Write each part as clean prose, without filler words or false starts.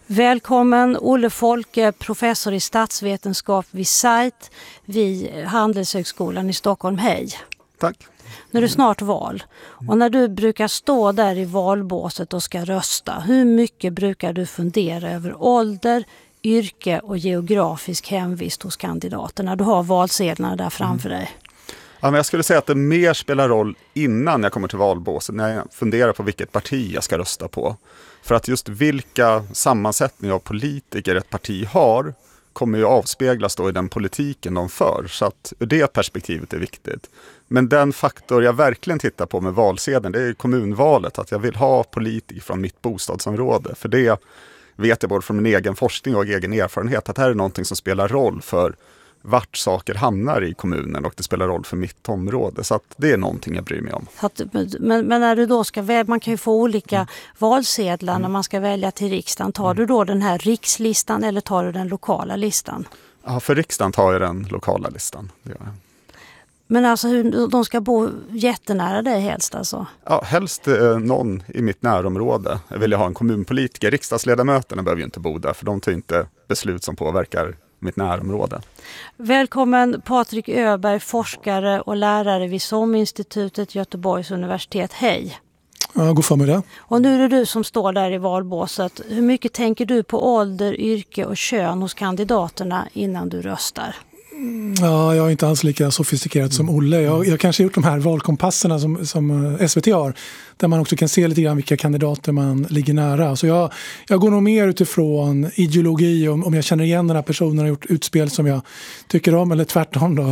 Välkommen Olle Folke, professor i statsvetenskap vid SAIT vid Handelshögskolan i Stockholm. Hej! Tack. Nu är det snart val och när du brukar stå där i valbåset och ska rösta, hur mycket brukar du fundera över ålder, yrke och geografisk hemvist hos kandidaterna? Du har valsedlarna där framför dig. Ja, men jag skulle säga att det mer spelar roll innan jag kommer till valbåset, när jag funderar på vilket parti jag ska rösta på. För att just vilka sammansättningar av politiker ett parti har kommer ju avspeglas då i den politiken de för. Så att ur det perspektivet är viktigt. Men den faktor jag verkligen tittar på med valsedeln, det är kommunvalet. Att jag vill ha politiker från mitt bostadsområde. För det vet jag både från min egen forskning och egen erfarenhet att det här är någonting som spelar roll för vart saker hamnar i kommunen och det spelar roll för mitt område. Så att det är någonting jag bryr mig om. Men när du då ska välja, man kan ju få olika valsedlar när man ska välja till riksdagen. Tar du då den här rikslistan eller tar du den lokala listan? Ja, för riksdagen tar jag den lokala listan. Det gör jag. Men alltså de ska bo jättenära dig helst alltså? Ja, helst någon i mitt närområde. Jag vill ha en kommunpolitiker. Riksdagsledamöterna behöver ju inte bo där för de tar inte beslut som påverkar mitt närområde. Välkommen Patrik Öberg, forskare och lärare vid SOM-institutet Göteborgs universitet. Hej! Ja, god förmiddag. Och nu är det du som står där i valbåset. Hur mycket tänker du på ålder, yrke och kön hos kandidaterna innan du röstar? Ja, jag är inte alls lika sofistikerad som Olle. Jag kanske har gjort de här valkompasserna som SVT har. Där man också kan se lite grann vilka kandidater man ligger nära. Så jag går nog mer utifrån ideologi. Om jag känner igen den här personen och gjort utspel som jag tycker om. Eller tvärtom då.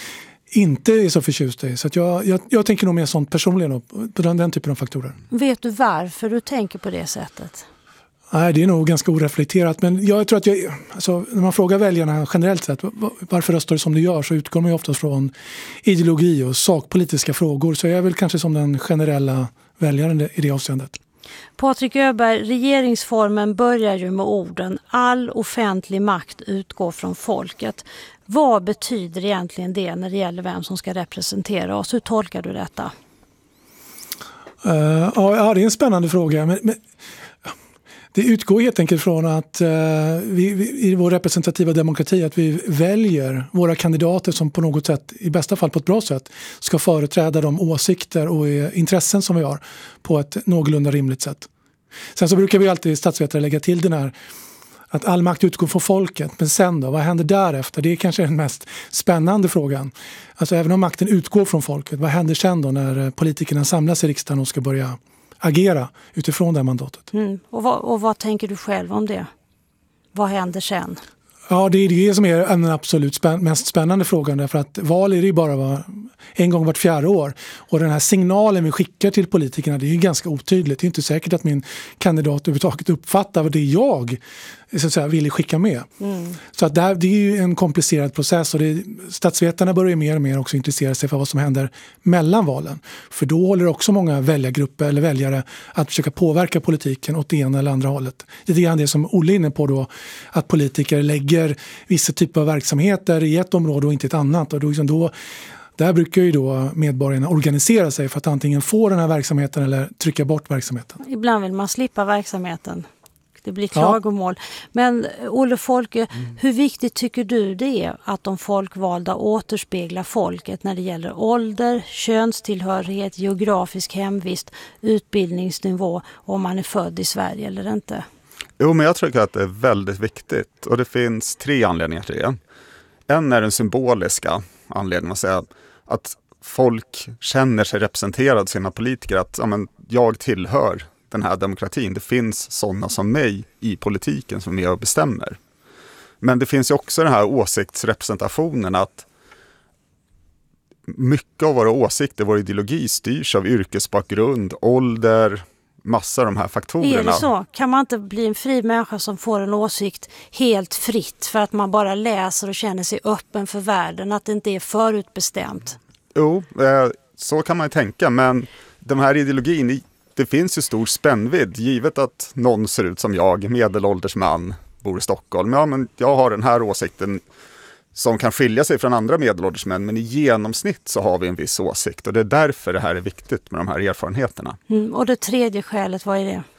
Inte är så förtjust i. Så att jag tänker nog mer sånt personligen på den typen av faktorer. Vet du varför du tänker på det sättet? Nej, det är nog ganska oreflekterat. Men jag tror att när man frågar väljarna generellt sett varför röstar du som du gör så utgår man ju oftast från ideologi och sakpolitiska frågor. Så jag är väl kanske som den generella väljaren i det avseendet. Patrik Öberg, regeringsformen börjar ju med orden all offentlig makt utgår från folket. Vad betyder egentligen det när det gäller vem som ska representera oss? Hur tolkar du detta? Ja, det är en spännande fråga. Men det utgår helt enkelt från att vi i vår representativa demokrati att vi väljer våra kandidater som på något sätt, i bästa fall på ett bra sätt, ska företräda de åsikter och intressen som vi har på ett någorlunda rimligt sätt. Sen så brukar vi alltid statsvetare lägga till den här att all makt utgår från folket. Men sen då, vad händer därefter? Det är kanske den mest spännande frågan. Alltså även om makten utgår från folket, vad händer sen då när politikerna samlas i riksdagen och ska börja agera utifrån det här mandatet? Och vad tänker du själv om det? Vad händer sen? Ja, det är det som är den absolut mest spännande frågan. Därför att val är det ju bara en gång vart 4 år. Och den här signalen vi skickar till politikerna, det är ju ganska otydligt. Det är inte säkert att min kandidat överhuvudtaget uppfattar vad det är jag så att säga, vill skicka med. Så att det är ju en komplicerad process. Och statsvetarna börjar mer och mer också intressera sig för vad som händer mellan valen. För då håller också många väljargrupper eller väljare att försöka påverka politiken åt det ena eller andra hållet. Det är det som Olle är inne på då, att politiker lägger vissa typer av verksamheter i ett område och inte ett annat. Och då där brukar ju då medborgarna organisera sig för att antingen få den här verksamheten eller trycka bort verksamheten. Ibland vill man slippa verksamheten. Det blir klagomål. Ja. Men Olle Folke, hur viktigt tycker du det är att de folkvalda återspeglar folket när det gäller ålder, könstillhörighet, geografisk hemvist, utbildningsnivå och om man är född i Sverige eller inte? Jo, men jag tror att det är väldigt viktigt och det finns 3 anledningar till det. En är den symboliska anledningen att säga att folk känner sig representerade av sina politiker, att jag tillhör den här demokratin. Det finns sådana som mig i politiken som är med och bestämmer. Men det finns ju också den här åsiktsrepresentationen att mycket av våra åsikter, vår ideologi styrs av yrkesbakgrund, ålder, massa av de här faktorerna. Är det så? Kan man inte bli en fri människa som får en åsikt helt fritt för att man bara läser och känner sig öppen för världen, att det inte är förutbestämt? Jo, så kan man ju tänka, men de här ideologin, det finns ju stor spännvidd, givet att någon ser ut som jag, medelålders man, bor i Stockholm. Ja, men jag har den här åsikten som kan skilja sig från andra medelålders män, men i genomsnitt så har vi en viss åsikt och det är därför det här är viktigt med de här erfarenheterna. Och det tredje skälet, vad är det?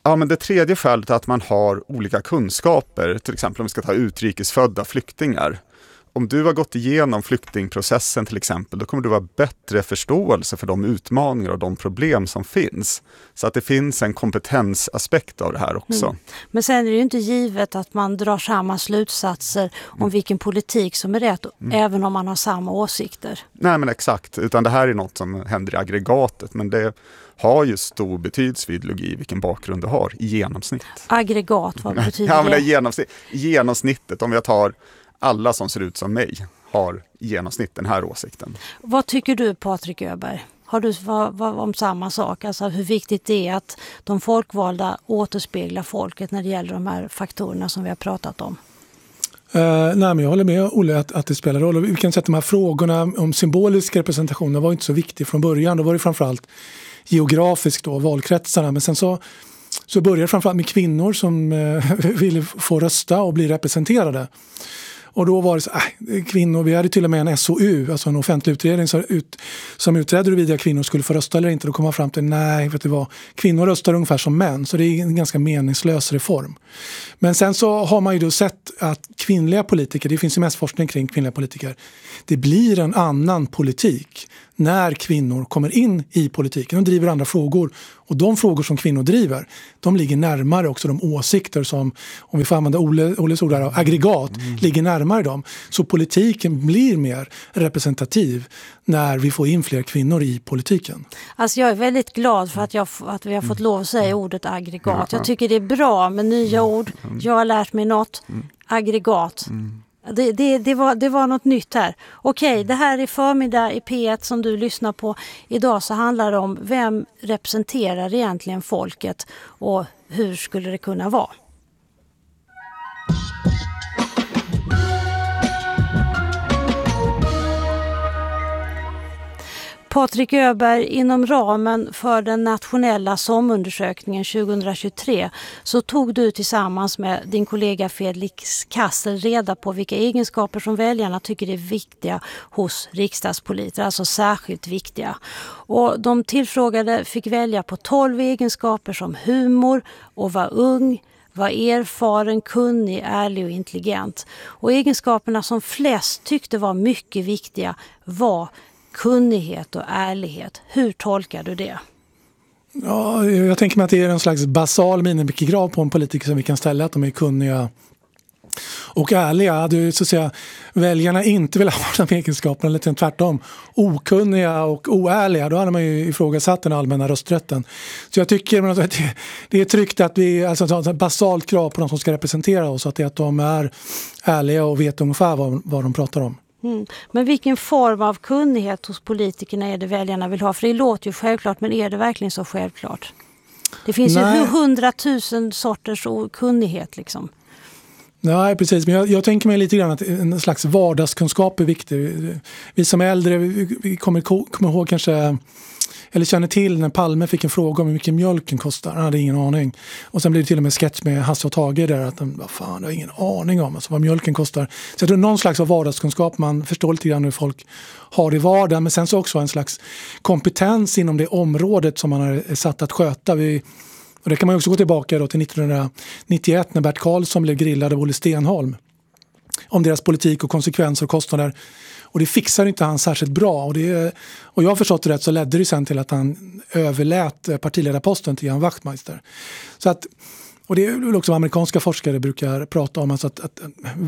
Ja, men det tredje skälet är att man har olika kunskaper. Till exempel om vi ska ta utrikesfödda flyktingar. Om du har gått igenom flyktingprocessen till exempel, då kommer du ha bättre förståelse för de utmaningar och de problem som finns. Så att det finns en kompetensaspekt av det här också. Men sen är det ju inte givet att man drar samma slutsatser om vilken politik som är rätt, även om man har samma åsikter. Nej, men exakt. Utan det här är något som händer i aggregatet, men det har ju stor betydelse för ideologi vilken bakgrund du har i genomsnitt. Aggregat, vad betyder Ja, men det det? är genomsnittet, om jag tar alla som ser ut som mig, har i genomsnitt den här åsikten. Vad tycker du, Patrik Öberg? Har du om samma sak? Alltså hur viktigt det är att de folkvalda återspeglar folket när det gäller de här faktorerna som vi har pratat om? Nej, men jag håller med Olle att det spelar roll. Och vi kan säga att de här frågorna om symbolisk representation var inte så viktig från början. Då var det framförallt geografiskt då, valkretsarna. Men sen så började det framförallt med kvinnor som ville få rösta och bli representerade. Och då var det så, kvinnor, vi hade till och med en SOU, alltså en offentlig utredning som utredde huruvida kvinnor skulle få rösta eller inte. Då kom man fram till, nej, vet du vad, kvinnor röstar ungefär som män, så det är en ganska meningslös reform. Men sen så har man ju då sett att kvinnliga politiker, det finns ju mest forskning kring kvinnliga politiker, det blir en annan politik när kvinnor kommer in i politiken och driver andra frågor. Och de frågor som kvinnor driver, de ligger närmare också de åsikter som, om vi får använda Olles ord här, aggregat, ligger närmare dem. Så politiken blir mer representativ när vi får in fler kvinnor i politiken. Alltså jag är väldigt glad för att vi har fått lov att säga ordet aggregat. Jag tycker det är bra med nya ord. Jag har lärt mig något. Aggregat. Det var något nytt här. Okej, det här är förmiddag i P1 som du lyssnar på. Idag så handlar det om vem representerar egentligen folket och hur skulle det kunna vara? Patrik Öberg, inom ramen för den nationella SOM-undersökningen 2023 så tog du tillsammans med din kollega Felix Kassel reda på vilka egenskaper som väljarna tycker är viktiga hos riksdagspolitiker, alltså särskilt viktiga. Och de tillfrågade fick välja på 12 egenskaper som humor och vara ung, var erfaren, kunnig, ärlig och intelligent. Och egenskaperna som flest tyckte var mycket viktiga var kunnighet och ärlighet. Hur tolkar du det? Ja, jag tänker mig att det är en slags basal minimikrav på en politiker som vi kan ställa, att de är kunniga och ärliga. Hade så att säga väljarna inte vill ha de egenskaperna, eller tvärtom okunniga och oärliga, då hade man ju ifrågasatt den allmänna rösträtten. Så jag tycker att det är tryggt att vi alltså ett basalt krav på de som ska representera oss, att de är ärliga och vet ungefär vad de pratar om. Men vilken form av kunnighet hos politikerna är det väljarna vill ha? För det låter ju självklart, men är det verkligen så självklart? Det finns ju 100 000 sorters kunnighet liksom. Nej, precis. Men jag tänker mig lite grann att en slags vardagskunskap är viktig. Vi som är äldre, vi kommer ihåg kanske, eller känner till när Palme fick en fråga om hur mycket mjölken kostar. Han hade ingen aning. Och sen blev det till och med sketch med Hasse och Tage där att vad fan, jag har ingen aning om alltså vad mjölken kostar. Så jag tror någon slags vardagskunskap, man förstår lite grann hur folk har i vardagen. Men sen så också en slags kompetens inom det området som man är satt att sköta. Och det kan man också gå tillbaka då till 1991 när Bert Karlsson blev grillad av Olle Stenholm om deras politik och konsekvenser och kostnader. Och det fixar inte han särskilt bra. Och jag har förstått det rätt, så ledde det sen till att han överlät partiledarposten till Ian Wachtmeister. Så att, och det är också vad amerikanska forskare brukar prata om, alltså att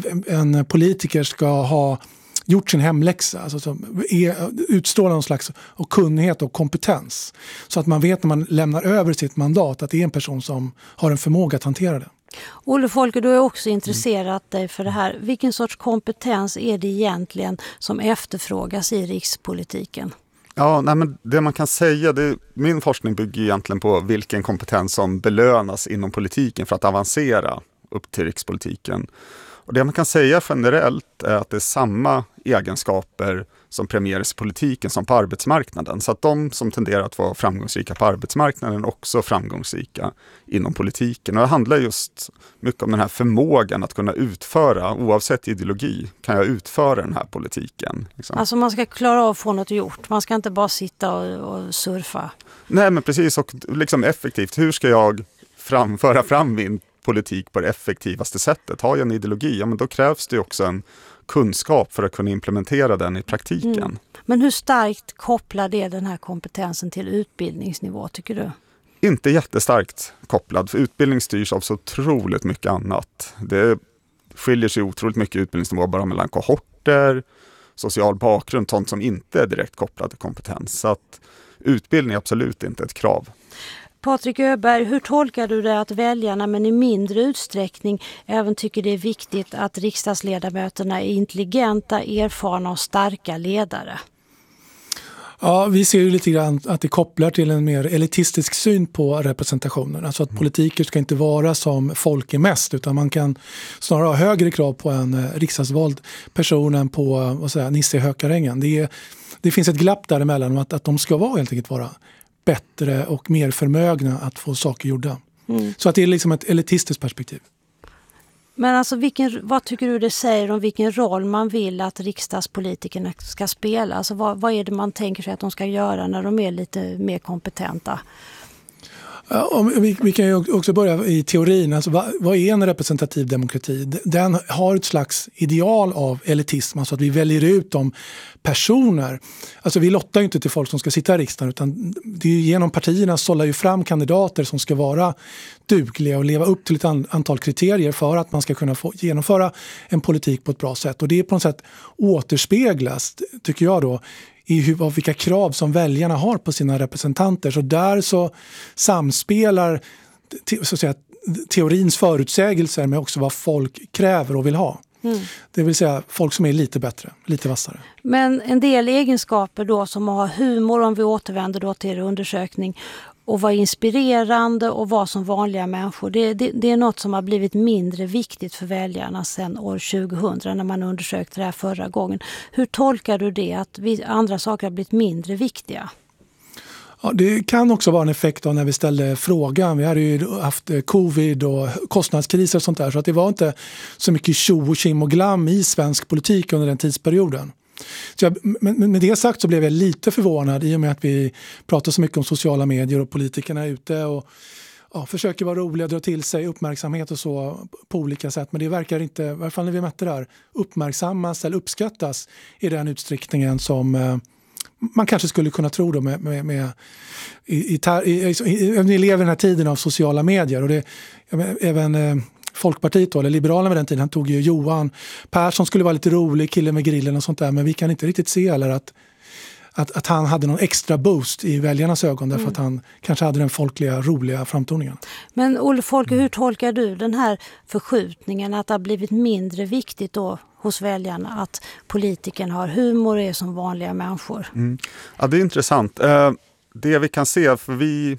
en politiker ska ha gjort sin hemläxa, alltså utstrålar någon slags kunnighet och kompetens. Så att man vet när man lämnar över sitt mandat att det är en person som har en förmåga att hantera det. Olle Folke, du har också intresserat dig för det här. Vilken sorts kompetens är det egentligen som efterfrågas i rikspolitiken? Ja, men det man kan säga, min forskning bygger egentligen på vilken kompetens som belönas inom politiken för att avancera upp till rikspolitiken. Och det man kan säga generellt är att det är samma egenskaper som premieras i politiken som på arbetsmarknaden. Så att de som tenderar att vara framgångsrika på arbetsmarknaden är också framgångsrika inom politiken. Och det handlar just mycket om den här förmågan att kunna utföra, oavsett ideologi, kan jag utföra den här politiken. Liksom. Alltså man ska klara av att få något gjort. Man ska inte bara sitta och surfa. Nej, men precis, och liksom effektivt. Hur ska jag föra fram min politik på det effektivaste sättet. Har jag en ideologi, ja, men då krävs det också en kunskap för att kunna implementera den i praktiken. Men hur starkt kopplar det den här kompetensen till utbildningsnivå, tycker du? Inte jättestarkt kopplad, för utbildning styrs av så otroligt mycket annat. Det skiljer sig otroligt mycket utbildningsnivå bara mellan kohorter, social bakgrund, sånt som inte är direkt kopplad till kompetens. Så att utbildning är absolut inte ett krav. Patrik Öberg, hur tolkar du det att väljarna, men i mindre utsträckning, även tycker det är viktigt att riksdagsledamöterna är intelligenta, erfarna och starka ledare? Ja, vi ser ju lite grann att det kopplar till en mer elitistisk syn på representationen. Alltså att politiker ska inte vara som folk är mest, utan man kan snarare ha högre krav på en riksdagsvald person än på Nisse i Hökarängen. Det finns ett glapp däremellan om att de ska helt enkelt vara bättre och mer förmögna att få saker gjorda. Så att det är liksom ett elitistiskt perspektiv. Men alltså vad tycker du det säger om vilken roll man vill att riksdagspolitikerna ska spela? Alltså vad är det man tänker sig att de ska göra när de är lite mer kompetenta? Vi kan ju också börja i teorin. Alltså, vad är en representativ demokrati? Den har ett slags ideal av elitism, alltså att vi väljer ut de personer. Alltså vi lottar ju inte till folk som ska sitta i riksdagen, utan det är ju genom partierna sållar ju fram kandidater som ska vara dugliga och leva upp till ett antal kriterier för att man ska kunna få genomföra en politik på ett bra sätt. Och det är på något sätt återspeglas, tycker jag då, i vilka krav som väljarna har på sina representanter. Så där så samspelar så att säga, teorins förutsägelser med också vad folk kräver och vill ha. Det vill säga folk som är lite bättre, lite vassare. Men en del egenskaper då som att ha humor, om vi återvänder då till undersökning, och vara inspirerande och vara som vanliga människor. Det är något som har blivit mindre viktigt för väljarna sedan år 2000 när man undersökte det här förra gången. Hur tolkar du det, att andra saker har blivit mindre viktiga? Ja, det kan också vara en effekt av när vi ställde frågan. Vi hade ju haft covid och kostnadskriser och sånt där, så att det var inte så mycket tjo och kim och glam i svensk politik under den tidsperioden. Så med det sagt så blev jag lite förvånad i och med att vi pratar så mycket om sociala medier och politikerna är ute och försöker vara roliga, dra till sig uppmärksamhet och så på olika sätt. Men det verkar inte, i alla fall när vi mätte där, uppmärksammas eller uppskattas i den utsträckningen som man kanske skulle kunna tro då vi lever i den här tiden av sociala medier. Och det, även Folkpartiet då, eller Liberalerna med den tiden, han tog ju Johan Persson, skulle vara lite rolig, killen med grillen och sånt där, men vi kan inte riktigt se eller att han hade någon extra boost i väljarnas ögon därför att han kanske hade den folkliga, roliga framtoningen. Men Olle Folke, hur tolkar du den här förskjutningen, att det har blivit mindre viktigt då hos väljarna att politikerna har humor och är som vanliga människor? Ja, det är intressant. Det vi kan se, för vi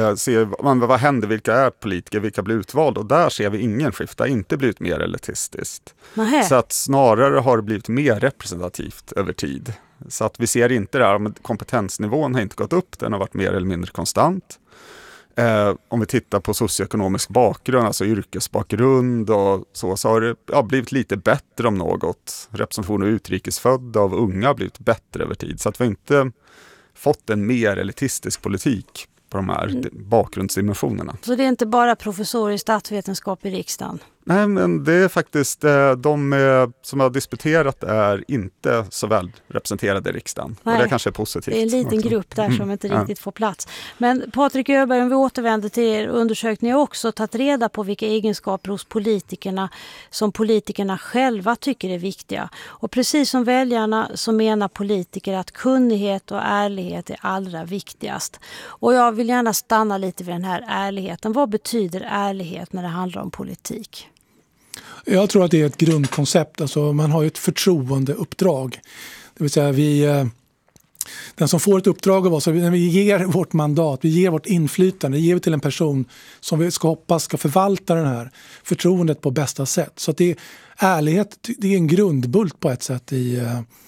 ser vad händer, vilka är politiker, vilka blir utvalda, och där ser vi ingen skifta, inte blivit mer elitistiskt. Så att snarare har det blivit mer representativt över tid. Så att vi ser inte det här, kompetensnivån har inte gått upp, den har varit mer eller mindre konstant. Om vi tittar på socioekonomisk bakgrund, alltså yrkesbakgrund och så har det blivit lite bättre om något. Representation av utrikesfödda, av unga har blivit bättre över tid. Så att vi inte fått en mer elitistisk politik på de här bakgrundsdimensionerna. Så det är inte bara professor i statsvetenskap i riksdagen? Nej, men det är faktiskt de som har disputerat är inte så väl representerade i riksdagen. Nej, och det kanske är positivt. Det är en liten också. grupp där som inte riktigt får plats. Men Patrik Öberg, om vi återvänder till er undersökning, har också tagit reda på vilka egenskaper hos politikerna som politikerna själva tycker är viktiga. Och precis som väljarna så menar politiker att kunnighet och ärlighet är allra viktigast. Och jag vill gärna stanna lite vid den här ärligheten. Vad betyder ärlighet när det handlar om politik? Jag tror att det är ett grundkoncept. Alltså man har ju ett förtroendeuppdrag. Det vill säga den som får ett uppdrag av oss, när vi ger vårt mandat, vi ger vårt inflytande, ger vi till en person som vi ska hoppas ska förvalta det här förtroendet på bästa sätt. Så att ärlighet, det är en grundbult på ett sätt i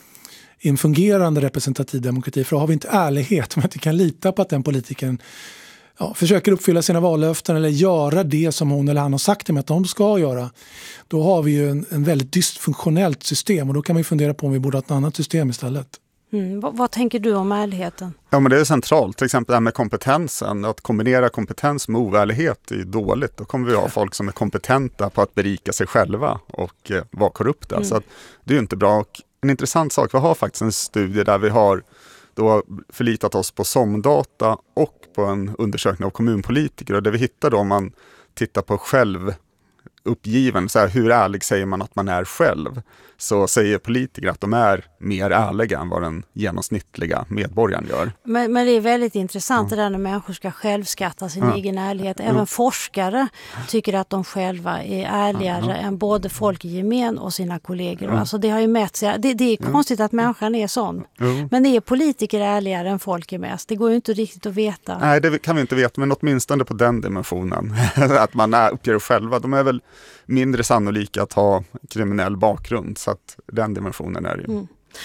en fungerande representativ demokrati. För har vi inte ärlighet, om vi inte kan lita på att den politikern försöker uppfylla sina vallöften eller göra det som hon eller han har sagt till mig att de ska göra, då har vi ju en väldigt dysfunktionellt system, och då kan man ju fundera på om vi borde ha ett annat system istället. Vad tänker du om ärligheten? Ja, men det är centralt. Till exempel det här med kompetensen. Att kombinera kompetens med ovärlighet är dåligt. Då kommer vi ha folk som är kompetenta på att berika sig själva och vara korrupta. Så att det är ju inte bra. Och en intressant sak, vi har faktiskt en studie där vi har då förlitat oss på SOM-data och på en undersökning av kommunpolitiker. Och det vi hittar då, om man tittar på självuppgiven, så här, hur ärlig säger man att man är själv, så säger politiker att de är mer ärliga än vad den genomsnittliga medborgaren gör. Men det är väldigt intressant det där när människor ska självskatta sin egen ärlighet. Även forskare tycker att de själva är ärligare än både folk i gemen och sina kollegor. Alltså det har ju mätt sig. Det är konstigt att människan är sån. Men är politiker ärligare än folk är mest? Det går ju inte riktigt att veta. Nej, det kan vi inte veta, men åtminstone på den dimensionen. Att man uppger själva. De är väl mindre sannolika att ha kriminell bakgrund, så att den dimensionen är ju...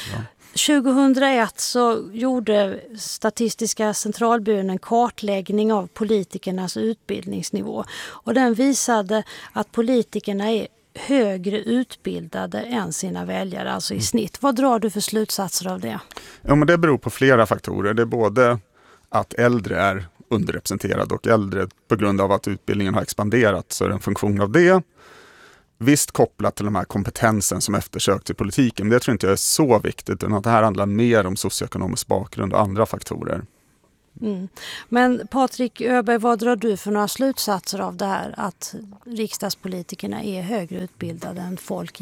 2001 så gjorde Statistiska centralbyrån en kartläggning av politikernas utbildningsnivå, och den visade att politikerna är högre utbildade än sina väljare, alltså i snitt. Vad drar du för slutsatser av det? Ja, men det beror på flera faktorer. Det är både att äldre är underrepresenterade, och äldre på grund av att utbildningen har expanderat, så är det en funktion av det. Visst kopplat till de här kompetensen som eftersöks i politiken, men det tror inte jag är så viktigt, utan att det här handlar mer om socioekonomisk bakgrund och andra faktorer. Men Patrik Öberg, vad drar du för några slutsatser av det här, att riksdagspolitikerna är högre utbildade än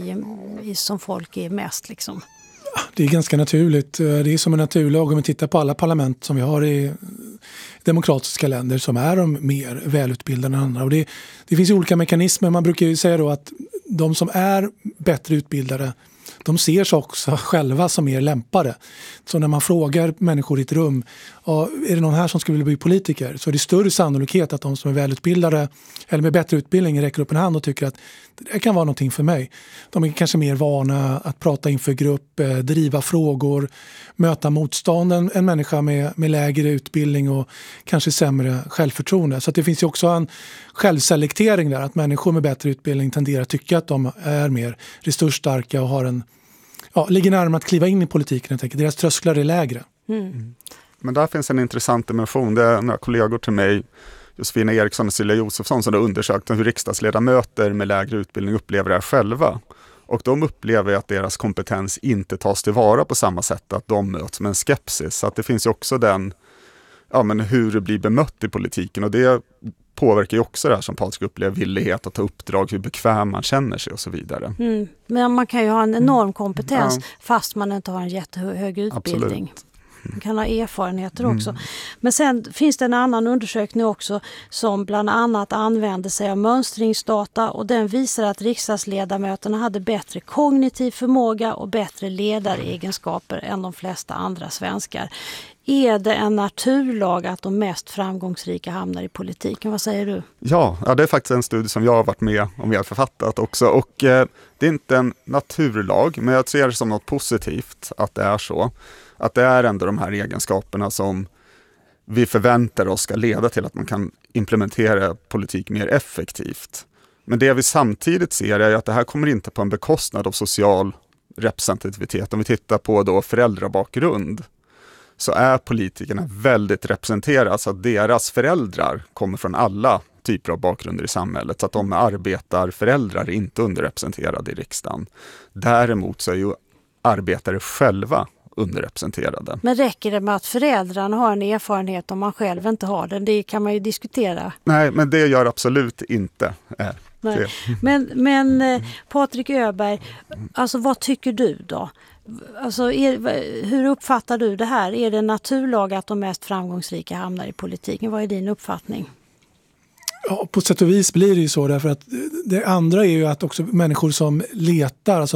som folk är mest liksom? Det är ganska naturligt. Det är som en naturlag om vi tittar på alla parlament som vi har i demokratiska länder, som är de mer välutbildade än andra. Och det finns ju olika mekanismer. Man brukar ju säga då att de som är bättre utbildade, de ser sig också själva som mer lämpade. Så när man frågar människor i ett rum, är det någon här som skulle vilja bli politiker, så är det större sannolikhet att de som är välutbildade eller med bättre utbildning räcker upp en hand och tycker att det kan vara någonting för mig. De är kanske mer vana att prata inför grupp, driva frågor, möta motstånd än en människa med lägre utbildning och kanske sämre självförtroende. Så att det finns ju också en självselektering där, att människor med bättre utbildning tenderar att tycka att de är mer resursstarka och har ligger närmare att kliva in i politiken. Deras trösklar är lägre. Men där finns en intressant dimension. Det är några kollegor till mig, Josefina Eriksson och Silja Josefsson, som har undersökt hur riksdagsledamöter med lägre utbildning upplever det här själva. Och de upplever att deras kompetens inte tas tillvara på samma sätt, att de möts med en skepsis. Så att det finns ju också den, hur det blir bemött i politiken, och det påverkar ju också det här som Patrik upplever, villighet att ta uppdrag, hur bekväm man känner sig och så vidare. Men man kan ju ha en enorm kompetens fast man inte har en jättehög utbildning. Absolut. Man kan ha erfarenheter också. Men sen finns det en annan undersökning också som bland annat använder sig av mönstringsdata, och den visar att riksdagsledamöterna hade bättre kognitiv förmåga och bättre ledaregenskaper än de flesta andra svenskar. Är det en naturlag att de mest framgångsrika hamnar i politiken? Vad säger du? Ja, det är faktiskt en studie som jag har varit med om, jag har författat också. Och det är inte en naturlag, men jag ser det som något positivt att det är så. Att det är ändå de här egenskaperna som vi förväntar oss ska leda till att man kan implementera politik mer effektivt. Men det vi samtidigt ser är att det här kommer inte på en bekostnad av social representativitet. Om vi tittar på då föräldrabakgrund, så är politikerna väldigt representerade, så att deras föräldrar kommer från alla typer av bakgrunder i samhället, så att de arbetarföräldrar är inte underrepresenterade i riksdagen. Däremot så är ju arbetare själva underrepresenterade. Men räcker det med att föräldrarna har en erfarenhet om man själv inte har den? Det kan man ju diskutera. Nej, men det gör absolut inte. Nej. Men Patrik Öberg, alltså vad tycker du då? Alltså, hur uppfattar du det här? Är det en naturlag att de mest framgångsrika hamnar i politiken? Vad är din uppfattning? Ja, på sätt och vis blir det ju så, därför att det andra är ju att också människor som letar, alltså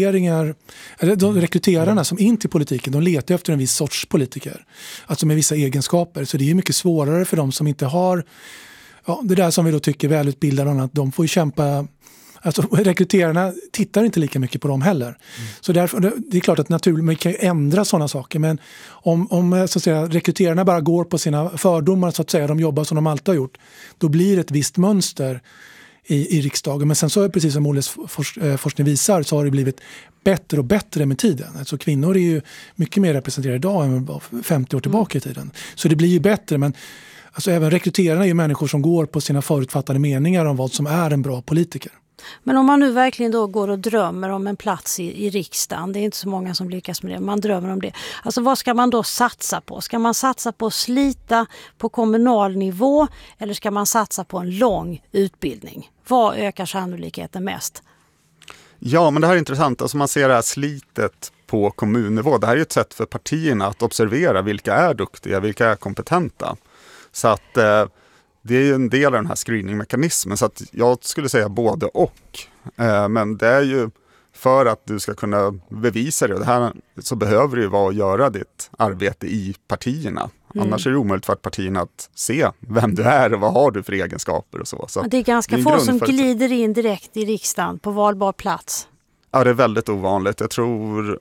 rekryterarna som in till politiken, de letar efter en viss sorts politiker, alltså med vissa egenskaper. Så det är mycket svårare för dem som inte har det där som vi då tycker välutbildade, att de får ju kämpa. Alltså rekryterarna tittar inte lika mycket på dem heller. Så därför, det är klart att naturligt man kan ju ändra sådana saker, men om så att säga, rekryterarna bara går på sina fördomar, så att säga, de jobbar som de alltid har gjort, då blir det ett visst mönster i riksdagen. Men sen så, precis som Olles forskning visar, så har det blivit bättre och bättre med tiden. Alltså kvinnor är ju mycket mer representerade idag än 50 år tillbaka i tiden. Så det blir ju bättre, men alltså även rekryterarna är ju människor som går på sina förutfattade meningar om vad som är en bra politiker. Men om man nu verkligen då går och drömmer om en plats i riksdagen, det är inte så många som lyckas med det, man drömmer om det. Alltså vad ska man då satsa på? Ska man satsa på att slita på kommunal nivå eller ska man satsa på en lång utbildning? Vad ökar sannolikheten mest? Ja, men det här är intressant. Alltså man ser det här slitet på kommunnivå. Det här är ett sätt för partierna att observera vilka är duktiga, vilka är kompetenta. Så att det är ju en del av den här screeningmekanismen. Så att jag skulle säga både och. Men det är ju för att du ska kunna bevisa det. Och det här, så behöver det ju vara att göra ditt arbete i partierna. Annars är det omöjligt för partierna att se vem du är och vad har du för egenskaper och så. Det är ganska få som glider in direkt i riksdagen på valbar plats. Ja, det är väldigt ovanligt. Jag tror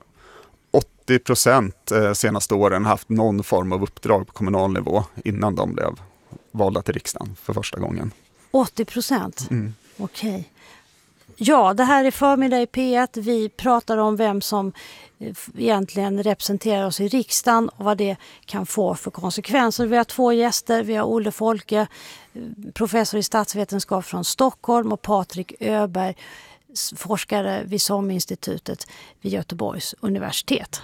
80% senaste åren haft någon form av uppdrag på kommunal nivå innan de blev valda till riksdagen för första gången. 80%? Okej. Ja, det här är Förmiddag i P1. Vi pratar om vem som egentligen representerar oss i riksdagen och vad det kan få för konsekvenser. Vi har 2 gäster. Vi har Olle Folke, professor i statsvetenskap från Stockholm, och Patrik Öberg, forskare vid SOM-institutet vid Göteborgs universitet.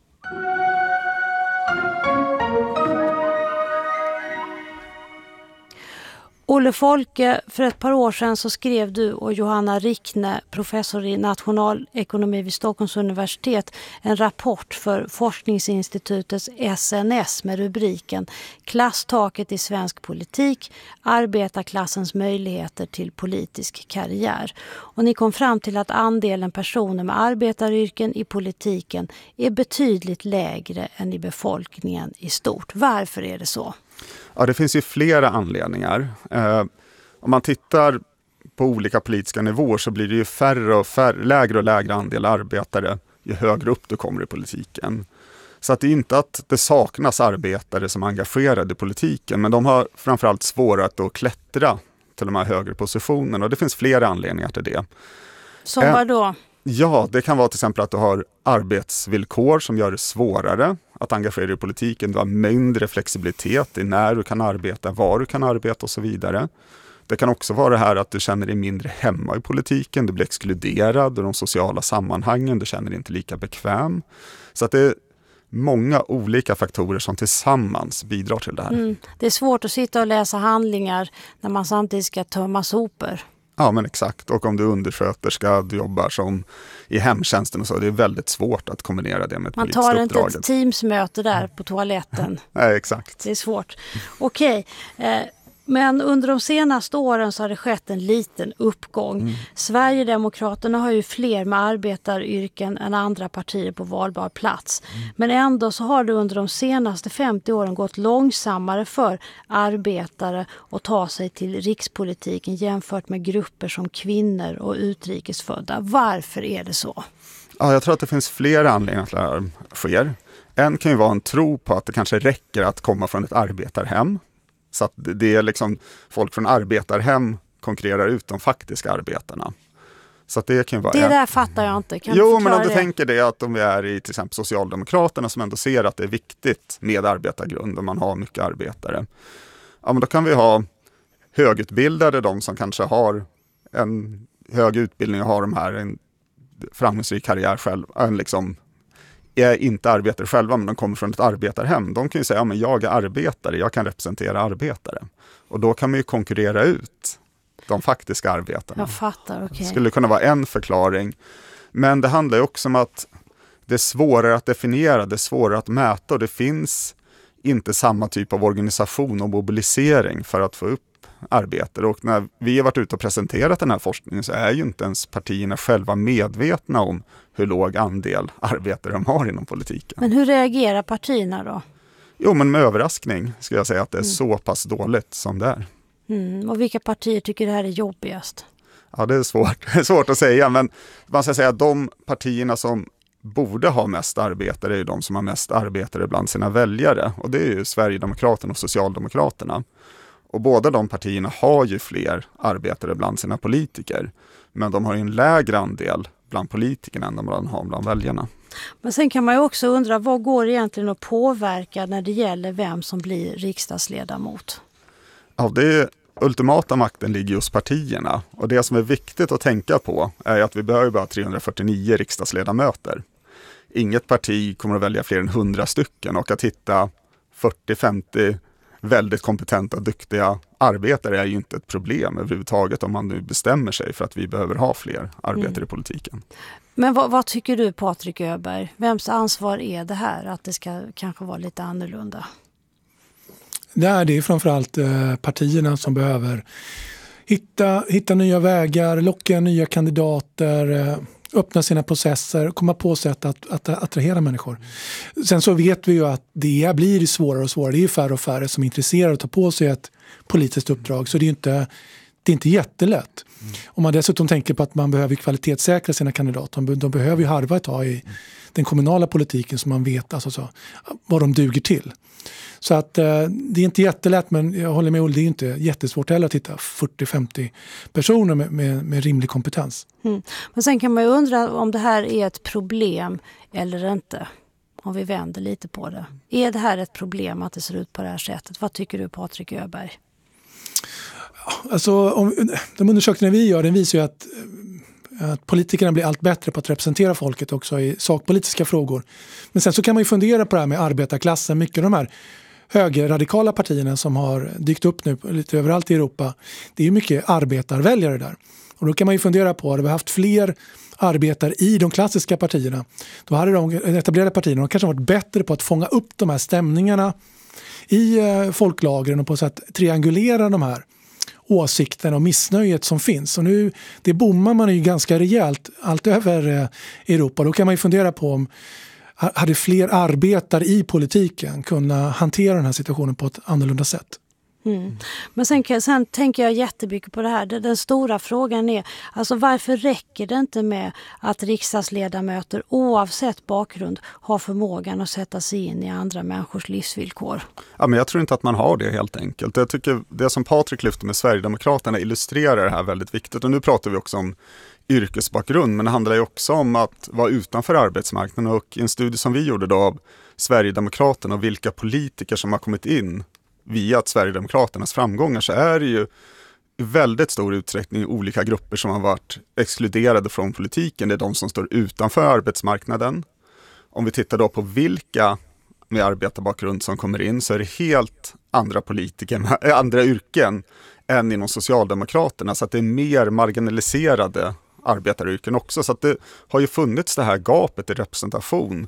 Olle Folke, för ett par år sedan så skrev du och Johanna Rickne, professor i nationalekonomi vid Stockholms universitet, en rapport för forskningsinstitutets SNS med rubriken Klasstaket i svensk politik, arbetarklassens möjligheter till politisk karriär. Och ni kom fram till att andelen personer med arbetaryrken i politiken är betydligt lägre än i befolkningen i stort. Varför är det så? Ja, det finns ju flera anledningar. Om man tittar på olika politiska nivåer så blir det ju färre och lägre andel arbetare ju högre upp du kommer i politiken. Så att det är inte att det saknas arbetare som är engagerade i politiken, men de har framförallt svårat att klättra till de här högre positionerna, och det finns flera anledningar till det. Som vad då? Ja, det kan vara till exempel att du har arbetsvillkor som gör det svårare att engagera dig i politiken. Du har mindre flexibilitet i när du kan arbeta, var du kan arbeta och så vidare. Det kan också vara det här att du känner dig mindre hemma i politiken. Du blir exkluderad ur de sociala sammanhangen. Du känner dig inte lika bekväm. Så att det är många olika faktorer som tillsammans bidrar till det här. Det är svårt att sitta och läsa handlingar när man samtidigt ska tömma sopor. Ja, men exakt. Och om du är undersköterska, du jobbar som i hemtjänsten och så, det är väldigt svårt att kombinera det med ett politiskt uppdrag. Man tar inte ett teamsmöte där på toaletten. Nej, exakt. Det är svårt. Okej. Men under de senaste åren så har det skett en liten uppgång. Sverigedemokraterna har ju fler med arbetaryrken än andra partier på valbar plats. Men ändå så har det under de senaste 50 åren gått långsammare för arbetare att ta sig till rikspolitiken jämfört med grupper som kvinnor och utrikesfödda. Varför är det så? Ja, jag tror att det finns flera anledningar till att det här sker. En kan ju vara en tro på att det kanske räcker att komma från ett arbetarhem. Så att det är liksom folk från arbetarhem konkurrerar ut de faktiska arbetarna. Så att det kan vara det där fattar jag inte. Kan men om du tänker det att om vi är i till exempel Socialdemokraterna som ändå ser att det är viktigt med arbetargrund och man har mycket arbetare. Ja, men då kan vi ha högutbildade, de som kanske har en hög utbildning och har de här en framgångsrik karriär själv, liksom är inte arbetare själva, men de kommer från ett arbetarhem. De kan ju säga, ja, men jag är arbetare, jag kan representera arbetare. Och då kan man ju konkurrera ut de faktiska arbetarna. Jag fattar, okej. Det skulle kunna vara en förklaring. Men det handlar ju också om att det är svårare att definiera, det är svårare att mäta, och det finns inte samma typ av organisation och mobilisering för att få upp arbetare. Och när vi har varit ute och presenterat den här forskningen så är ju inte ens partierna själva medvetna om hur låg andel arbetare de har inom politiken. Men hur reagerar partierna då? Jo, men med överraskning ska jag säga att det är så pass dåligt som det är. Och vilka partier tycker det här är jobbigast? Ja, det är svårt att säga, men man ska säga att de partierna som borde ha mest arbetare är ju de som har mest arbetare bland sina väljare. Och det är ju Sverigedemokraterna och Socialdemokraterna. Och båda de partierna har ju fler arbetare bland sina politiker. Men de har ju en lägre andel bland politikerna än de har bland väljarna. Men sen kan man ju också undra, vad går egentligen att påverka när det gäller vem som blir riksdagsledamot? Ja, det ultimata makten ligger hos partierna. Och det som är viktigt att tänka på är att vi behöver bara 349 riksdagsledamöter. Inget parti kommer att välja fler än 100 stycken, och att hitta 40-50 väldigt kompetenta, duktiga arbetare är ju inte ett problem överhuvudtaget om man nu bestämmer sig för att vi behöver ha fler arbetare i politiken. Men vad tycker du, Patrik Öberg? Vems ansvar är det här att det ska kanske vara lite annorlunda? Det är framförallt partierna som behöver hitta nya vägar, locka nya kandidater, öppna sina processer, komma på sätt att attrahera människor. Sen så vet vi ju att det blir svårare och svårare. Det är färre och färre som är intresserade av att ta på sig ett politiskt uppdrag, så det är inte jättelätt. Om man dessutom tänker på att man behöver kvalitetssäkra sina kandidater, de behöver ju harva ett tag i den kommunala politiken så man vet alltså vad de duger till. Så att det är inte jättelätt, men jag håller med Olle, det är inte jättesvårt heller att hitta 40-50 personer med rimlig kompetens. Men sen kan man ju undra om det här är ett problem eller inte. Om vi vänder lite på det. Är det här ett problem att det ser ut på det här sättet? Vad tycker du, Patrik Öberg? Alltså, de undersökningar vi gör, den visar ju att politikerna blir allt bättre på att representera folket också i sakpolitiska frågor. Men sen så kan man ju fundera på det här med arbetarklassen. Mycket av de här högerradikala partierna som har dykt upp nu lite överallt i Europa, det är ju mycket arbetarväljare där. Och då kan man ju fundera på, hade vi haft fler arbetare i de klassiska partierna, då hade de etablerade partierna kanske varit bättre på att fånga upp de här stämningarna i folklagren och på så att triangulera de här åsikten och missnöjet som finns. Och nu, det bommar man ju ganska rejält allt över Europa. Då kan man ju fundera på om hade fler arbetare i politiken kunnat hantera den här situationen på ett annorlunda sätt. Men sen tänker jag jättemycket på det här. Den stora frågan är, alltså varför räcker det inte med att riksdagsledamöter oavsett bakgrund har förmågan att sätta sig in i andra människors livsvillkor? Ja, men jag tror inte att man har det helt enkelt. Jag tycker det som Patrik lyfter med Sverigedemokraterna illustrerar det här väldigt viktigt. Och nu pratar vi också om yrkesbakgrund, men det handlar ju också om att vara utanför arbetsmarknaden. Och i en studie som vi gjorde då av Sverigedemokraterna och vilka politiker som har kommit in via Sverigedemokraternas framgångar, så är det ju i väldigt stor utsträckning olika grupper som har varit exkluderade från politiken. Det är de som står utanför arbetsmarknaden. Om vi tittar då på vilka med arbetarbakgrund som kommer in, så är det helt andra politiker, andra yrken än inom Socialdemokraterna. Så att det är mer marginaliserade arbetaryrken också. Så att det har ju funnits det här gapet i representation.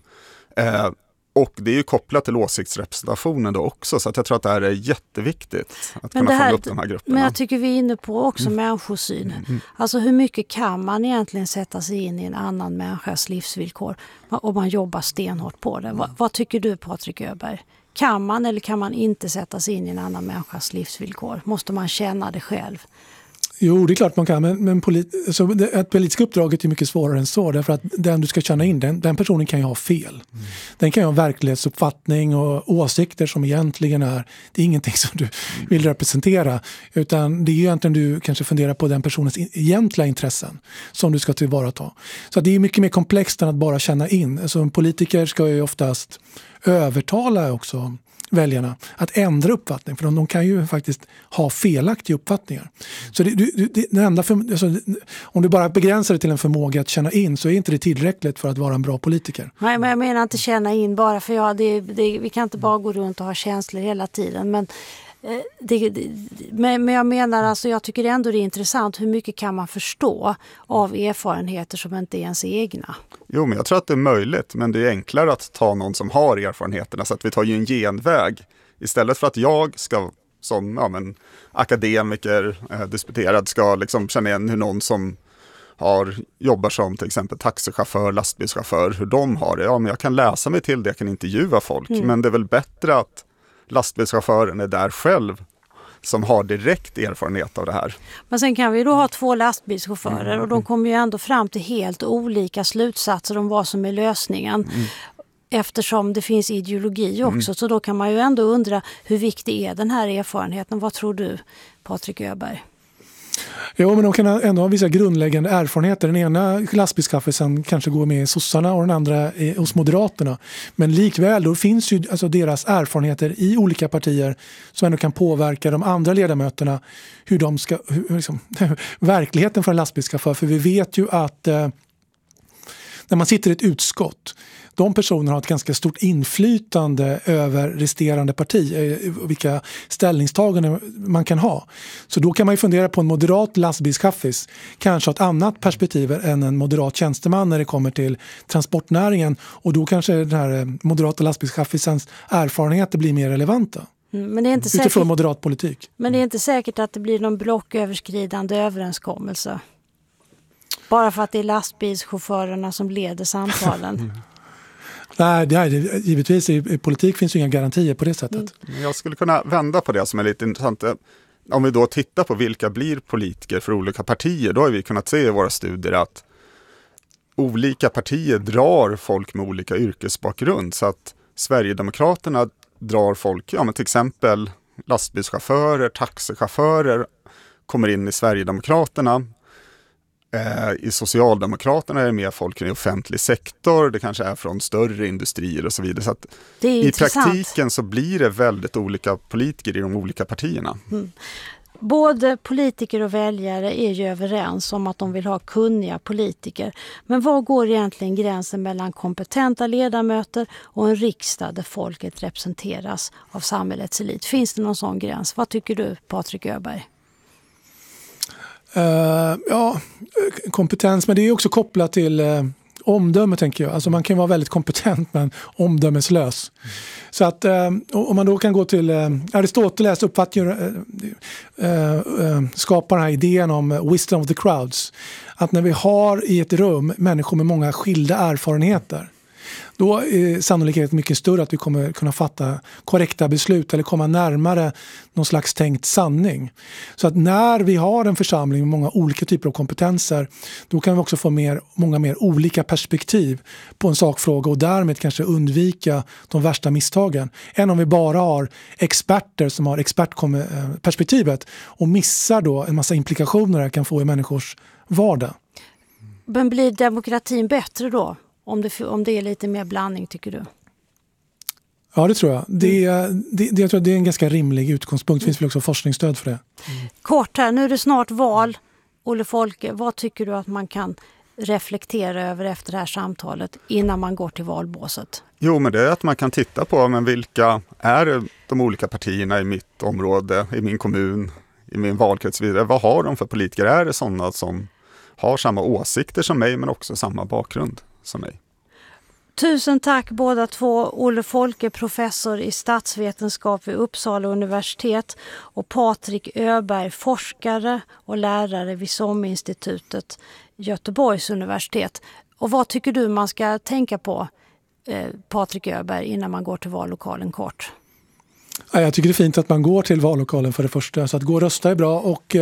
Och det är ju kopplat till åsiktsrepresentationen då också, så att jag tror att det här är jätteviktigt att kunna fånga upp de här grupperna. Men jag tycker vi är inne på också människosynen. Alltså hur mycket kan man egentligen sätta sig in i en annan människas livsvillkor om man jobbar stenhårt på det? Vad tycker du, Patrik Öberg? Kan man eller kan man inte sätta sig in i en annan människas livsvillkor? Måste man känna det själv? Jo, det är klart man kan, men ett politiskt uppdrag är mycket svårare än så, därför att den du ska känna in, den personen kan ju ha fel. Den kan ju ha verklighetsuppfattning och åsikter som egentligen det är ingenting som du vill representera, utan det är ju egentligen du kanske funderar på den personens egentliga intressen som du ska tillvarata. Så det är mycket mer komplext än att bara känna in. Alltså en politiker ska ju oftast övertala också väljarna att ändra uppfattning, för de kan ju faktiskt ha felaktiga uppfattningar. Så om du bara begränsar det till en förmåga att känna in, så är inte det tillräckligt för att vara en bra politiker. Nej, men jag menar inte känna in bara, för vi kan inte bara gå runt och ha känslor hela tiden, men jag menar alltså, jag tycker ändå det är intressant hur mycket kan man förstå av erfarenheter som inte är ens egna. Jo, men jag tror att det är möjligt, men det är enklare att ta någon som har erfarenheterna, så att vi tar ju en genväg istället för att jag ska som akademiker disputerad ska liksom känna igen hur någon som jobbar som till exempel taxichaufför, lastbilschaufför, hur de har det. Ja, men jag kan läsa mig till det, jag kan intervjua folk, men det är väl bättre att lastbilschauffören är där själv som har direkt erfarenhet av det här. Men sen kan vi då ha 2 lastbilschaufförer och de kommer ju ändå fram till helt olika slutsatser om vad som är lösningen. Eftersom det finns ideologi också, så då kan man ju ändå undra hur viktig är den här erfarenheten. Vad tror du, Patrik Öberg? Ja, men de kan ändå ha vissa grundläggande erfarenheter. Den ena lastbilskaffisen kanske går med i sossarna och den andra är hos Moderaterna. Men likväl, då finns ju alltså deras erfarenheter i olika partier som ändå kan påverka de andra ledamöterna hur de ska, verkligheten för en lastbilschaufför. För vi vet ju att när man sitter i ett utskott, de personerna har ett ganska stort inflytande över resterande parti, vilka ställningstaganden man kan ha. Så då kan man ju fundera på en moderat lastbilschaffis, kanske ett annat perspektiv än en moderat tjänsteman när det kommer till transportnäringen, och då kanske den här moderata lastbilschaffisens erfarenheter blir mer relevanta. Men det är inte utifrån säkert, moderat politik. Men det är inte säkert att det blir någon blocköverskridande överenskommelse. Bara för att det är lastbilschaufförerna som leder samtalen. Nej, givetvis i politik finns ju inga garantier på det sättet. Jag skulle kunna vända på det som är lite intressant. Om vi då tittar på vilka blir politiker för olika partier, då har vi kunnat se i våra studier att olika partier drar folk med olika yrkesbakgrund. Så att Sverigedemokraterna drar folk, ja men till exempel lastbilschaufförer, taxichaufförer kommer in i Sverigedemokraterna. I Socialdemokraterna är det mer folk i offentlig sektor, det kanske är från större industrier och så vidare. Så att i praktiken så blir det väldigt olika politiker i de olika partierna. Både politiker och väljare är ju överens om att de vill ha kunniga politiker. Men var går egentligen gränsen mellan kompetenta ledamöter och en riksdag där folket representeras av samhällets elit? Finns det någon sån gräns? Vad tycker du, Patrik Öberg? Ja, kompetens, men det är också kopplat till omdöme, tänker jag. Alltså man kan vara väldigt kompetent men omdömeslös. Så att om man då kan gå till Aristoteles uppfattar skapar den här idén om wisdom of the crowds. Att när vi har i ett rum människor med många skilda erfarenheter, då är sannolikheten mycket större att vi kommer kunna fatta korrekta beslut eller komma närmare någon slags tänkt sanning. Så att när vi har en församling med många olika typer av kompetenser, då kan vi också få många mer olika perspektiv på en sakfråga och därmed kanske undvika de värsta misstagen. Än om vi bara har experter som har expertperspektivet och missar då en massa implikationer det kan få i människors vardag. Men blir demokratin bättre då? Om det är lite mer blandning, tycker du? Ja, det tror jag. Jag tror att det är en ganska rimlig utgångspunkt. Det finns väl också forskningsstöd för det. Kort här, nu är det snart val. Olle Folke, vad tycker du att man kan reflektera över efter det här samtalet innan man går till valbåset? Jo, men det är att man kan titta på vilka är de olika partierna i mitt område, i min kommun, i min valkrets vidare. Vad har de för politiker? Är det sådana som har samma åsikter som mig men också samma bakgrund som mig? Tusen tack båda två. Olle Folke, professor i statsvetenskap vid Uppsala universitet, och Patrik Öberg, forskare och lärare vid SOM-institutet, Göteborgs universitet. Och vad tycker du man ska tänka på, Patrik Öberg, innan man går till vallokalen kort? Ja, jag tycker det är fint att man går till vallokalen för det första. Så att gå och rösta är bra, och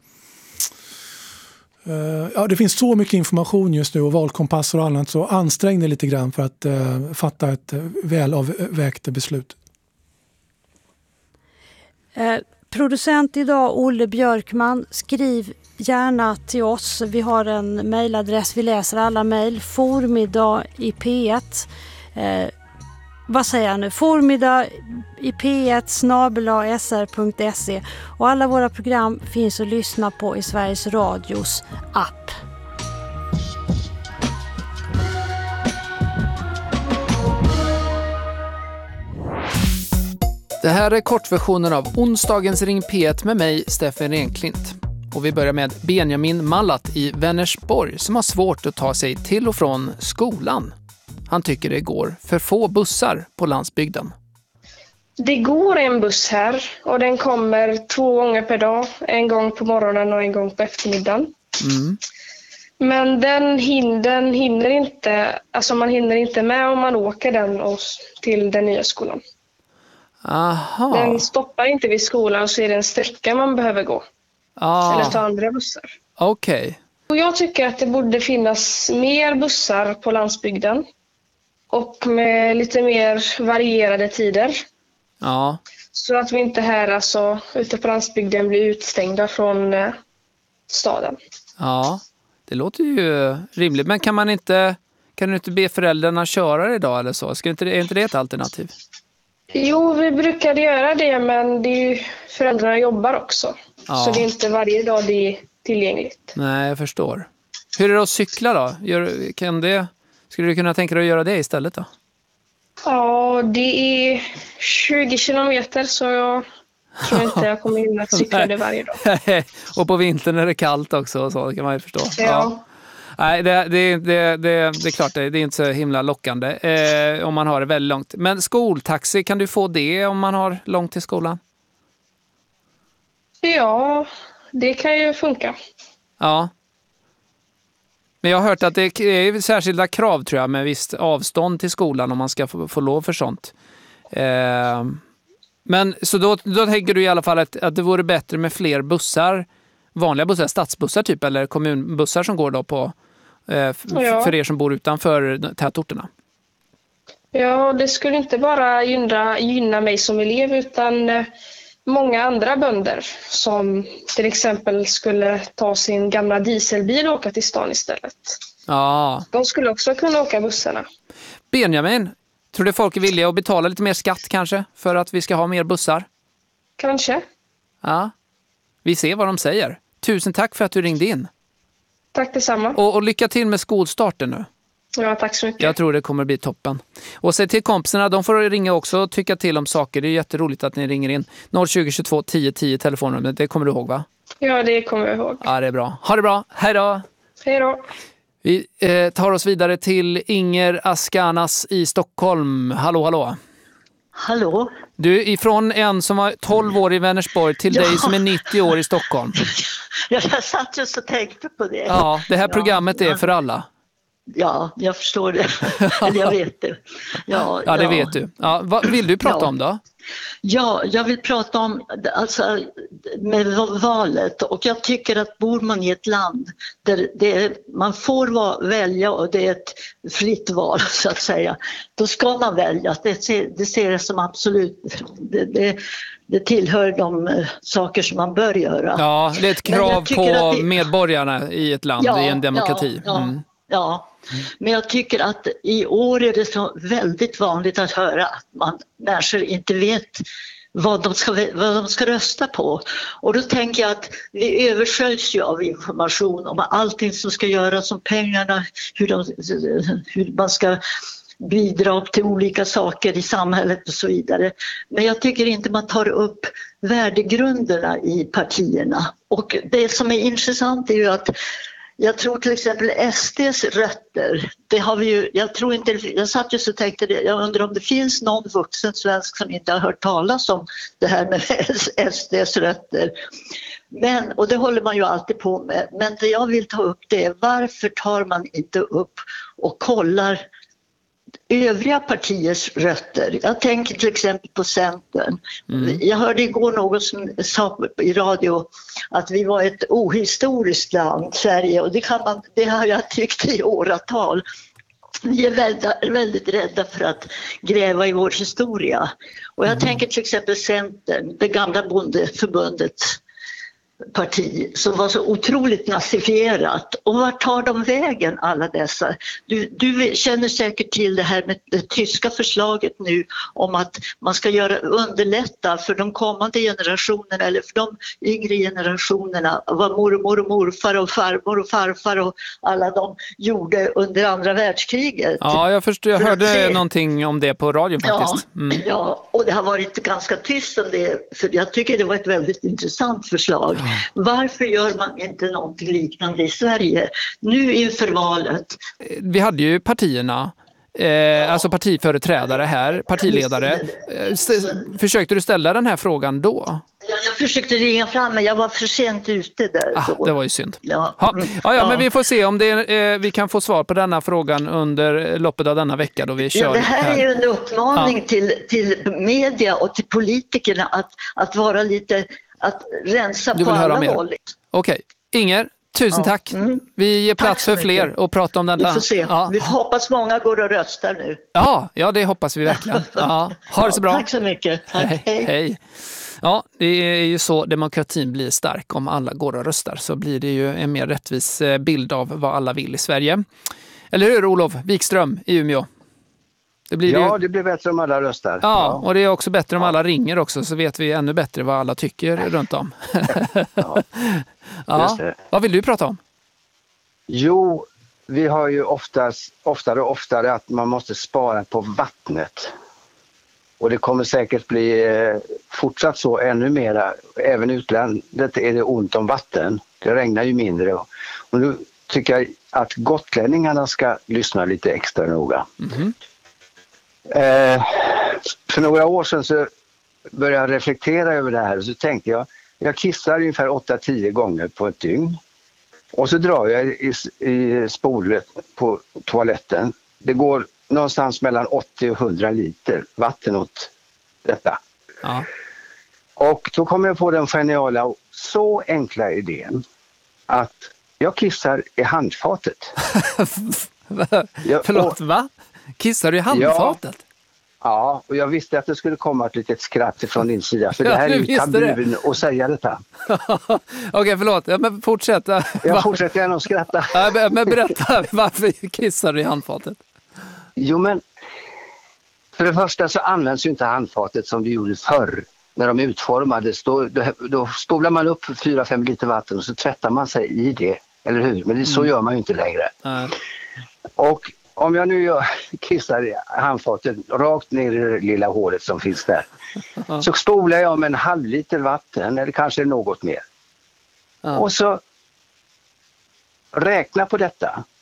det finns så mycket information just nu och valkompasser och annat, så ansträng dig lite grann för att fatta ett väl avvägt beslut. Producent idag Olle Björkman. Skriv gärna till oss. Vi har en mejladress, vi läser alla mejl. Formiddag i P1. Vad säger jag nu? Formiddag i p1@sr.se, och alla våra program finns att lyssna på i Sveriges Radios app. Det här är kortversionen av onsdagens Ring P1 med mig, Steffen Renklint. Och vi börjar med Benjamin Mallat i Vänersborg som har svårt att ta sig till och från skolan. Han tycker det går för få bussar på landsbygden. Det går en buss här och den kommer 2 gånger per dag. En gång på morgonen och en gång på eftermiddagen. Men den hinner inte, alltså man hinner inte med om man åker den till den nya skolan. Aha. Den stoppar inte vid skolan, så är det en sträcka man behöver gå. Eller ta andra bussar. Okej. Och jag tycker att det borde finnas mer bussar på landsbygden. och med lite mer varierade tider. Ja. Så att vi inte här alltså, ute på landsbygden blir utstängda från staden. Ja, det låter ju rimligt. Men kan du inte be föräldrarna köra idag eller så? Är inte det ett alternativ? Jo, vi brukade göra det, men det är ju, föräldrarna jobbar också. Ja. Så det är inte varje dag det är tillgängligt. Nej, jag förstår. Hur är det att cykla då? Skulle du kunna tänka dig att göra det istället då? Ja, det är 20 kilometer, så jag tror inte jag kommer in att cykla det varje dag. Och på vintern är det kallt också, så kan man ju förstå. Ja. Nej, det är klart, det är inte så himla lockande om man har det väldigt långt. Men skoltaxi, kan du få det om man har långt till skolan? Ja, det kan ju funka. Ja. Men jag har hört att det är särskilda krav, tror jag, med visst avstånd till skolan om man ska få lov för sånt. Men så då tänker du i alla fall att det vore bättre med fler bussar, vanliga bussar, stadsbussar typ, eller kommunbussar som går då på för er som bor utanför tätorterna. Ja, det skulle inte bara gynna mig som elev, utan många andra bönder som till exempel skulle ta sin gamla dieselbil och åka till stan istället. Ja. De skulle också kunna åka bussarna. Benjamin, tror du folk är villiga att betala lite mer skatt kanske för att vi ska ha mer bussar? Kanske. Ja, vi ser vad de säger. Tusen tack för att du ringde in. Tack detsamma. Och lycka till med skolstarten nu. Ja, tack så mycket. Jag tror det kommer bli toppen. Och säg till kompisarna, de får ringa också och tycka till om saker. Det är jätteroligt att ni ringer in. 020 22 10 10 telefonnumret, det kommer du ihåg va? Ja, det kommer jag ihåg. Ja, det är bra. Ha det bra. Hej då. Hej då. Vi tar oss vidare till Inger Askanas i Stockholm. Hallå, hallå. Hallå. Du, ifrån en som var 12 år i Vänersborg till dig som är 90 år i Stockholm. Jag satt just och tänkte på det. Ja, det här programmet är för alla. Ja, jag förstår det. Eller jag vet det. Ja, det vet du. Ja, vad vill du prata om då? Ja, jag vill prata om med valet, och jag tycker att bor man i ett land där man får välja och det är ett fritt val så att säga, då ska man välja. Det ser jag som absolut, det tillhör de saker som man bör göra. Ja, det är ett krav på medborgarna i ett land, i en demokrati. Ja. Men jag tycker att i år är det så väldigt vanligt att höra att människor inte vet vad de ska rösta på. Och då tänker jag att vi översköljs ju av information om allting som ska göras, om pengarna, hur man ska bidra till olika saker i samhället och så vidare. Men jag tycker inte man tar upp värdegrunderna i partierna. Och det som är intressant är ju att jag tror till exempel SDs rötter, det har vi ju, jag satt just och tänkte det, jag undrar om det finns någon vuxen svensk som inte har hört talas om det här med SDs rötter. Och det håller man ju alltid på med. Men det jag vill ta upp det är, varför tar man inte upp och kollar övriga partiers rötter? Jag tänker till exempel på Centern. Jag hörde igår någon som sa i radio att vi var ett ohistoriskt land, Sverige, och det har jag tyckt i åratal. Vi är väldigt rädda för att gräva i vår historia. Och jag tänker till exempel Centern, det gamla bondeförbundet parti som var så otroligt nazifierat. Och vart tar de vägen, alla dessa? Du känner säkert till det här med det tyska förslaget nu om att man ska underlätta för de kommande generationerna, eller för de yngre generationerna, vad mormor och morfar och farmor och farfar och alla de gjorde under andra världskriget. Ja, jag hörde någonting om det på radion faktiskt. Ja, och det har varit ganska tyst om det, för jag tycker det var ett väldigt intressant förslag. Varför gör man inte något liknande i Sverige nu inför valet? Vi hade ju partierna, alltså partiföreträdare här, partiledare. Försökte du ställa den här frågan då? Jag försökte ringa fram, men jag var för sent ute där. Det var ju synd. Ja, men vi får se om vi kan få svar på denna frågan under loppet av denna vecka då vi kör. Det här är ju en uppmaning till media och till politikerna att vara lite, att rensa på alla håll. Okej. Inger, Tusen tack. Vi ger plats för fler och prata om den. Vi får se. Ja. Vi hoppas många går och röstar nu. Ja, det hoppas vi verkligen. Ja. Ha det så bra. Tack så mycket. Tack. Hej. Ja, det är ju så demokratin blir stark. Om alla går och röstar så blir det ju en mer rättvis bild av vad alla vill i Sverige. Eller hur, Olof Wikström i Umeå? Det blir bättre om alla röstar. Ja, och det är också bättre om alla ringer också, så vet vi ännu bättre vad alla tycker runt om. Ja. Vad vill du prata om? Jo, vi har ju oftare att man måste spara på vattnet. Och det kommer säkert bli fortsatt så ännu mera. Även i utlandet är det ont om vatten. Det regnar ju mindre. Och nu tycker jag att gotlänningarna ska lyssna lite extra noga. För några år sedan så började jag reflektera över det här. Och så tänkte jag kissar ungefär 8-10 gånger på ett dygn. Och så drar jag i spolet på toaletten. Det går någonstans mellan 80 och 100 liter vatten åt detta. Ja. Och då kom jag på den geniala och så enkla idén att jag kissar i handfatet. Förlåt, va? Kissar du i handfatet? Ja, och jag visste att det skulle komma ett litet skratt från din sida. För det här är ju tabun att säga detta. Okej, förlåt. Ja, men fortsätt. Jag fortsätter gärna att skratta. Ja, men berätta, varför kissar du i handfatet? Jo, men för det första så används ju inte handfatet som det gjorde förr. När de utformades, då spolar man upp 4-5 liter vatten och så tvättar man sig i det. Eller hur? Men så gör man ju inte längre. Och om jag nu kissar i handfatet rakt ner i det lilla hålet som finns där, så spolar jag med en halv liter vatten eller kanske något mer. Och så räkna på detta.